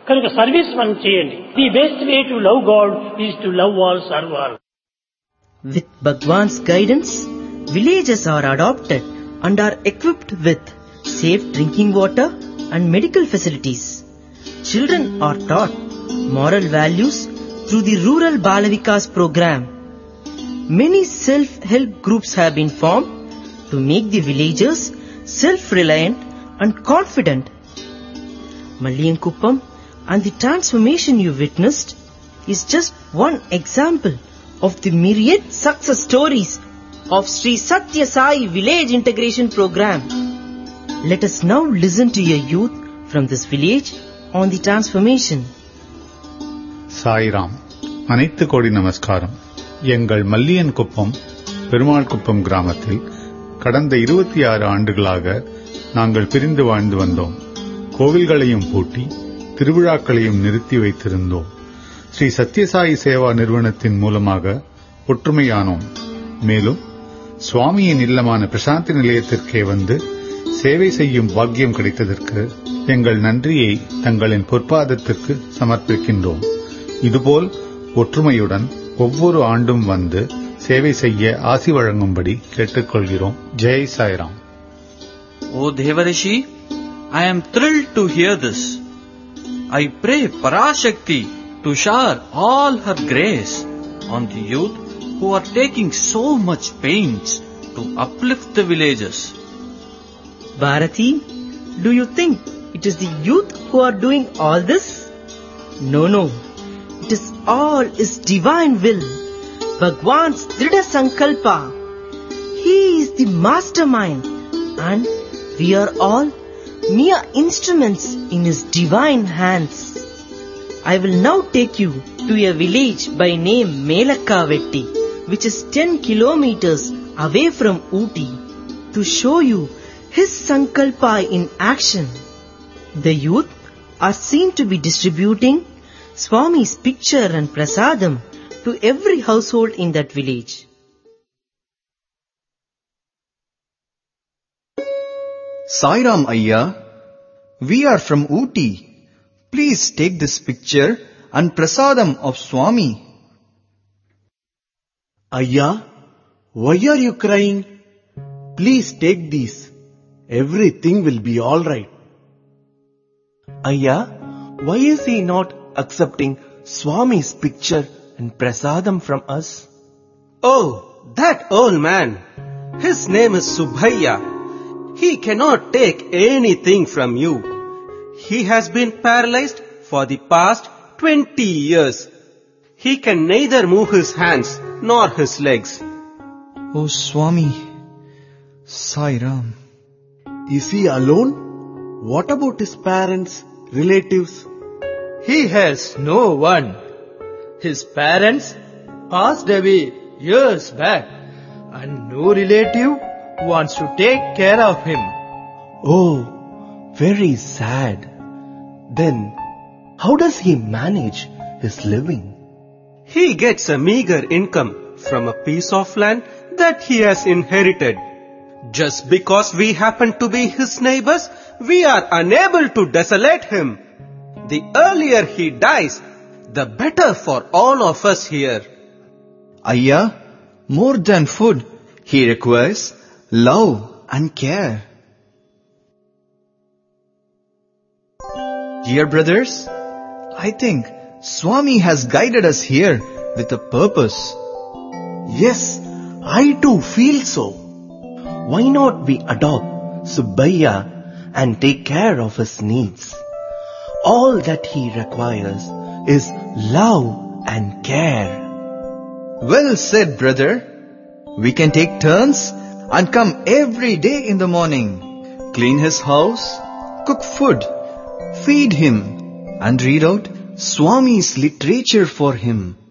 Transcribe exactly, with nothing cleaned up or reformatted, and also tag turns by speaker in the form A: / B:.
A: కనుక సర్వీస్ మనం చేయండి. The best way to love God is to love all, serve all.
B: With Bhagwan's guidance, villages are adopted and are equipped with safe drinking water and medical facilities. Children are taught moral values through the Rural Balavikas program. Many self-help groups have been formed to make the villagers self-reliant and confident. Malliyankuppam and the transformation you witnessed is just one example of the myriad success stories of Sri Satya Sai Village Integration Program. Let us now listen to a youth from this village on the transformation.
C: Sairam. அனைத்து கோடி நமஸ்காரம். எங்கள் மல்லியன்குப்பம் பெருமாள் குப்பம் கிராமத்தில் கடந்த இருபத்தி ஆறு ஆண்டுகளாக நாங்கள் பிரிந்து வாழ்ந்து வந்தோம். கோவில்களையும் பூட்டி திருவிழாக்களையும் நிறுத்தி வைத்திருந்தோம். ஸ்ரீ சத்யசாயி சேவா நிறுவனத்தின் மூலமாக ஒற்றுமையானோம். மேலும் சுவாமியின் இல்லமான பிரசாந்தி நிலையத்திற்கே வந்து சேவை செய்யும் பாக்கியம் கிடைத்ததற்கு எங்கள் நன்றியை தங்களின் பொற்பாதத்திற்கு சமர்ப்பிக்கின்றோம். இதுபோல் ஒற்றுமையுடன் ஒவ்வொரு ஆண்டும் வந்து சேவை செய்ய ஆசி வழங்கும்படி கேட்டுக்கொள்கிறோம். Jai Sairam.
D: O Devarishi, I am thrilled to hear this. I pray Parashakti to shower all her grace on the youth who are taking so much pains to uplift the villages.
B: Bharati, do you think it is the youth who are doing all this? No, no. It is all His divine will, Bhagwan's Dhrida Sankalpa. He is the mastermind and we are all mere instruments in His divine hands. I will now take you to a village by name Melakkavetti, which is ten kilometers away from Ooty, to show you His Sankalpa in action. The youth are seen to be distributing Swami's picture and prasadam to every household in that village.
E: Sairam Ayya, we are from Ooty. Please take this picture and prasadam of Swami.
F: Ayya, why are you crying? Please take these. Everything will be all right. Ayya, why is he not accepting Swami's picture and prasadam from us?
G: Oh, that old man. His name is Subhayya. He cannot take anything from you. He has been paralyzed for the past twenty years. He can neither move his hands nor his legs.
E: Oh Swami, Sairam.
F: Is he alone? What about his parents, relatives?
H: He has no one. His parents passed away years back and no relative wants to take care of him.
F: Oh, very sad. Then, how does he manage his living?
G: He gets a meager income from a piece of land that he has inherited. Just because we happen to be his neighbors, we are unable to desolate him. The earlier he dies, the better for all of us here.
E: Ayya, more than food, he requires love and care. Dear brothers, I think Swami has guided us here with a purpose.
F: Yes, I too feel so. Why not we adopt Subhayya and take care of his needs? All that he requires is love and care.
E: Well said, brother. We can take turns and come every day in the morning, clean his house, cook food, feed him, and read out Swami's literature for him.